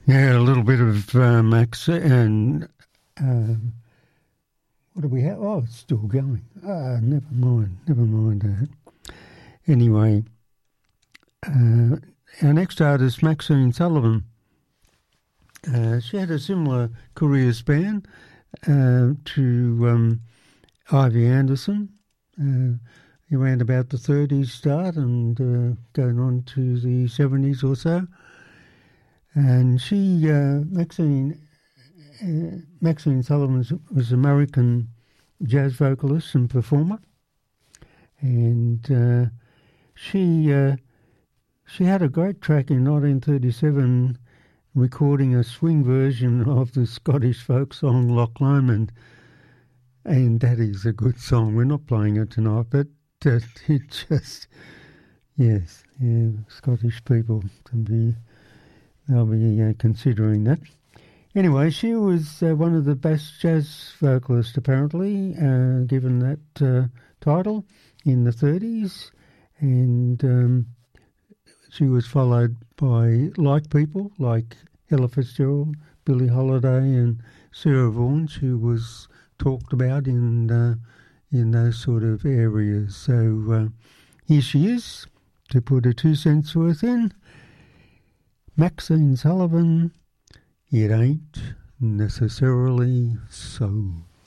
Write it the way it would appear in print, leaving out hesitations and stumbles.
Yeah, a little bit of Max and what do we have? Oh, it's still going. Never mind that. Anyway, our next artist, Maxine Sullivan. She had a similar career span to Ivy Anderson. Around about the 30s start and going on to the 70s or so. And she, Maxine Sullivan was an American jazz vocalist and performer. And she had a great track in 1937 recording a swing version of the Scottish folk song Loch Lomond. And that is a good song. We're not playing it tonight, but it just, yes, yeah, Scottish people they'll be considering that. Anyway, she was one of the best jazz vocalists, apparently, given that title in the 30s. And she was followed by like people like Ella Fitzgerald, Billie Holiday and Sarah Vaughan, who was talked about in those sort of areas. So here she is, to put a 2 cents worth in. Maxine Sullivan, It Ain't Necessarily So.